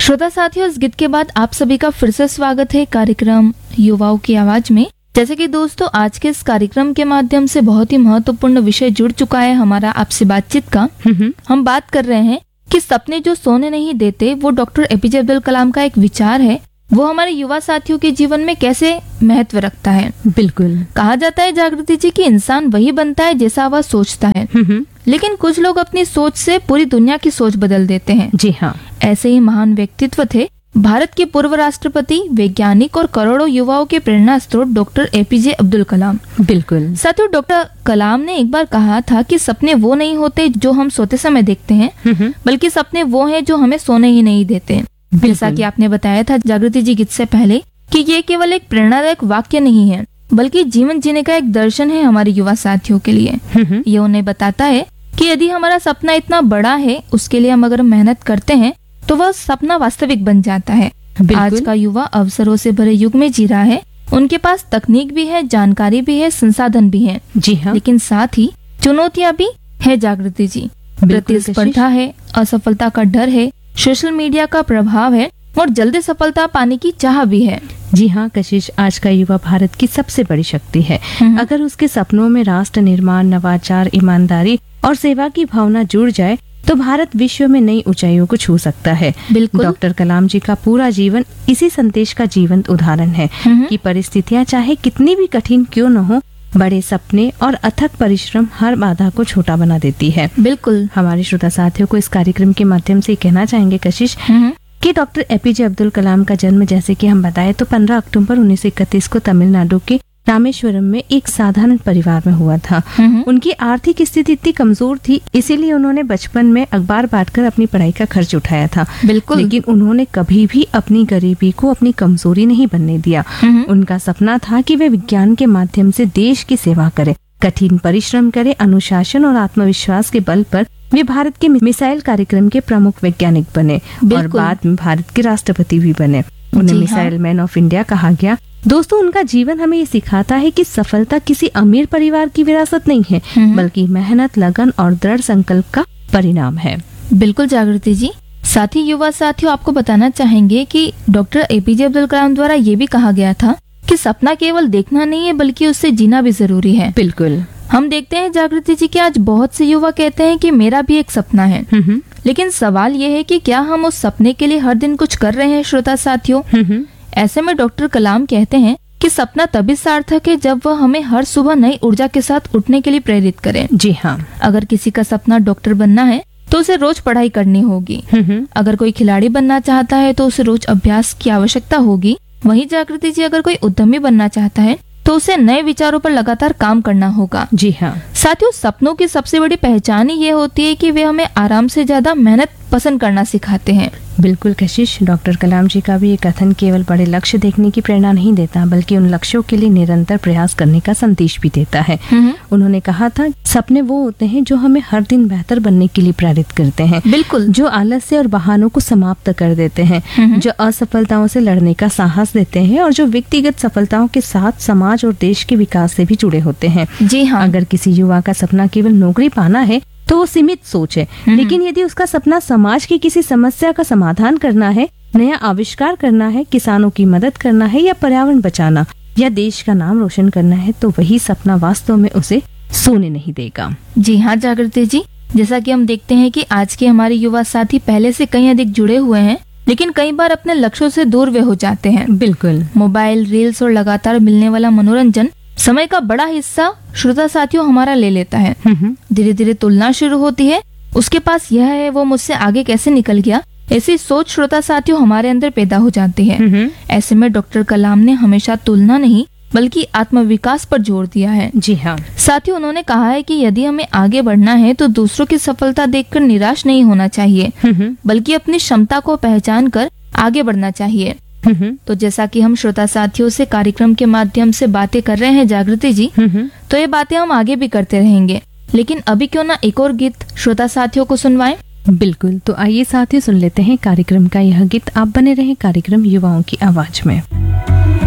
श्रोता साथियों, इस गीत के बाद आप सभी का फिर से स्वागत है कार्यक्रम युवाओं की आवाज में। जैसे कि दोस्तों, आज के इस कार्यक्रम के माध्यम से बहुत ही महत्वपूर्ण विषय जुड़ चुका है हमारा आपसे बातचीत का। हम बात कर रहे हैं कि सपने जो सोने नहीं देते, वो डॉक्टर एपीजे अब्दुल कलाम का एक विचार है। वो हमारे युवा साथियों के जीवन में कैसे महत्व रखता है। बिल्कुल। कहा जाता है जागृति जी कि इंसान वही बनता है जैसा वह सोचता है, लेकिन कुछ लोग अपनी सोच से पूरी दुनिया की सोच बदल देते हैं। जी हाँ, ऐसे ही महान व्यक्तित्व थे भारत के पूर्व राष्ट्रपति, वैज्ञानिक और करोड़ों युवाओं के प्रेरणा स्रोत डॉक्टर एपीजे अब्दुल कलाम। बिल्कुल। साथियों, डॉक्टर कलाम ने एक बार कहा था कि सपने वो नहीं होते जो हम सोते समय देखते हैं, बल्कि सपने वो हैं जो हमें सोने ही नहीं देते। जैसा कि आपने बताया था जागृति जी गीत से पहले कि ये केवल एक प्रेरणादायक वाक्य नहीं है, बल्कि जीवन जीने का एक दर्शन है हमारे युवा साथियों के लिए। ये उन्हें बताता है कि यदि हमारा सपना इतना बड़ा है, उसके लिए हम अगर मेहनत करते हैं तो वह सपना वास्तविक बन जाता है। आज का युवा अवसरों से भरे युग में जी रहा है। उनके पास तकनीक भी है, जानकारी भी है, संसाधन भी है। जी हाँ। लेकिन साथ ही चुनौतियां भी है जागृति जी। प्रतिस्पर्धा है, असफलता का डर है, सोशल मीडिया का प्रभाव है और जल्दी सफलता पाने की चाह भी है। जी हाँ कशिश, आज का युवा भारत की सबसे बड़ी शक्ति है। अगर उसके सपनों में राष्ट्र निर्माण, नवाचार, ईमानदारी और सेवा की भावना जुड़ जाए तो भारत विश्व में नई ऊंचाइयों को छू सकता है। बिल्कुल। डॉक्टर कलाम जी का पूरा जीवन इसी संदेश का जीवंत उदाहरण है कि परिस्थितियां चाहे कितनी भी कठिन क्यों न हो, बड़े सपने और अथक परिश्रम हर बाधा को छोटा बना देती है। बिल्कुल। हमारे श्रोता साथियों को इस कार्यक्रम के माध्यम से कहना चाहेंगे कशिश कि डॉक्टर एपीजे अब्दुल कलाम का जन्म, जैसे कि हम बताएं, तो 15 अक्टूबर 1931 को तमिलनाडु के रामेश्वरम में एक साधारण परिवार में हुआ था। उनकी आर्थिक स्थिति इतनी कमजोर थी, इसीलिए उन्होंने बचपन में अखबार बांटकर अपनी पढ़ाई का खर्च उठाया था। बिल्कुल। लेकिन उन्होंने कभी भी अपनी गरीबी को अपनी कमजोरी नहीं बनने दिया। उनका सपना था कि वे विज्ञान के माध्यम से देश की सेवा करें, कठिन परिश्रम करें, अनुशासन और आत्मविश्वास के बल पर वे भारत के मिसाइल कार्यक्रम के प्रमुख वैज्ञानिक बने और बाद में भारत के राष्ट्रपति भी बने। उन्हें मिसाइल मैन ऑफ इंडिया कहा गया। दोस्तों, उनका जीवन हमें ये सिखाता है कि सफलता किसी अमीर परिवार की विरासत नहीं है, बल्कि मेहनत, लगन और दृढ़ संकल्प का परिणाम है। बिल्कुल जागृति जी। साथ ही युवा साथियों, आपको बताना चाहेंगे कि डॉक्टर एपीजे अब्दुल कलाम द्वारा ये भी कहा गया था कि सपना केवल देखना नहीं है, बल्कि उससे जीना भी जरूरी है। बिल्कुल। हम देखते हैं जागृति जी कि आज बहुत से युवा कहते हैं कि मेरा भी एक सपना है, लेकिन सवाल ये है कि क्या हम उस सपने के लिए हर दिन कुछ कर रहे हैं। श्रोता साथियों, ऐसे में डॉक्टर कलाम कहते हैं कि सपना तभी सार्थक है जब वह हमें हर सुबह नई ऊर्जा के साथ उठने के लिए प्रेरित करे। जी हाँ। अगर किसी का सपना डॉक्टर बनना है तो उसे रोज पढ़ाई करनी होगी। अगर कोई खिलाड़ी बनना चाहता है तो उसे रोज अभ्यास की आवश्यकता होगी। वहीं जागृति जी, अगर कोई उद्यमी बनना चाहता है तो उसे नए विचारों पर लगातार काम करना होगा। जी हाँ। साथियों, सपनों की सबसे बड़ी पहचान ही ये होती है कि वे हमें आराम से ज्यादा मेहनत पसंद करना सिखाते हैं। बिल्कुल कशिश, डॉक्टर कलाम जी का भी ये कथन केवल बड़े लक्ष्य देखने की प्रेरणा नहीं देता, बल्कि उन लक्ष्यों के लिए निरंतर प्रयास करने का संदेश भी देता है। उन्होंने कहा था, सपने वो होते हैं जो हमें हर दिन बेहतर बनने के लिए प्रेरित करते हैं। बिल्कुल। जो आलस्य और बहानों को समाप्त कर देते हैं, जो असफलताओं से लड़ने का साहस देते हैं और जो व्यक्तिगत सफलताओं के साथ समाज और देश के विकास से भी जुड़े होते हैं। जी हाँ। अगर किसी युवा का सपना केवल नौकरी पाना है तो वो सीमित सोच है, लेकिन यदि उसका सपना समाज की किसी समस्या का समाधान करना है, नया आविष्कार करना है, किसानों की मदद करना है या पर्यावरण बचाना या देश का नाम रोशन करना है, तो वही सपना वास्तव में उसे सोने नहीं देगा। जी हाँ जागृति जी, जैसा कि हम देखते हैं कि आज के हमारे युवा साथी पहले से कहीं अधिक जुड़े हुए हैं, लेकिन कई बार अपने लक्ष्यों से दूर वे हो जाते हैं। बिल्कुल। मोबाइल, रील्स और लगातार मिलने वाला मनोरंजन समय का बड़ा हिस्सा श्रोता साथियों हमारा ले लेता है। धीरे धीरे तुलना शुरू होती है, उसके पास यह है, वो मुझसे आगे कैसे निकल गया, ऐसी सोच श्रोता साथियों हमारे अंदर पैदा हो जाती है। ऐसे में डॉक्टर कलाम ने हमेशा तुलना नहीं बल्कि आत्मविकास पर जोर दिया है। जी हाँ। साथियों, उन्होंने कहा है कि यदि हमें आगे बढ़ना है तो दूसरों की सफलता देखकर निराश नहीं होना चाहिए, बल्कि अपनी क्षमता को पहचान कर आगे बढ़ना चाहिए। तो जैसा कि हम श्रोता साथियों से कार्यक्रम के माध्यम से बातें कर रहे हैं जागृति जी, तो ये बातें हम आगे भी करते रहेंगे, लेकिन अभी क्यों ना एक और गीत श्रोता साथियों को सुनवाएं। बिल्कुल, तो आइए साथियों सुन लेते हैं कार्यक्रम का यह गीत। आप बने रहें कार्यक्रम युवाओं की आवाज में।